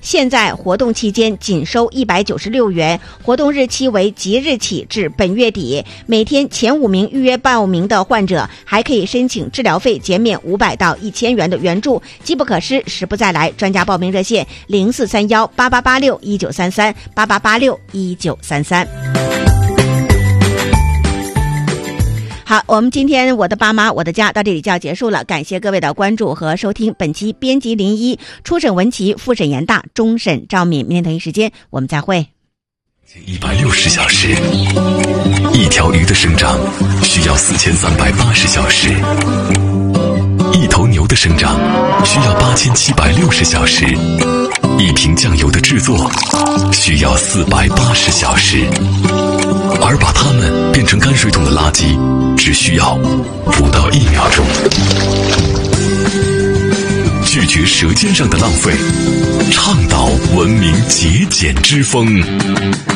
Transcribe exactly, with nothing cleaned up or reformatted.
现在活动期间仅收一百九十六元，活动日期为即日起至本月底。每天前五名预约报名的患者还可以申请治疗费减免五百到一千元的援助。机不可失，时不再来。专家报名热线零四三幺八八八六一九三三八八八六一九三三。好，我们今天我的爸妈我的家到这里就要结束了，感谢各位的关注和收听。本期编辑林一，初审文琪，复审严大，终审赵敏。明天同一时间我们再会。 一百六十小时，一条鱼的生长需要四千三百八十小时，一头牛的生长需要八千七百六十小时，一瓶酱油的制作需要四百八十小时，而把它们变成泔水桶的垃圾只需要不到一秒钟。拒绝舌尖上的浪费，倡导文明节俭之风。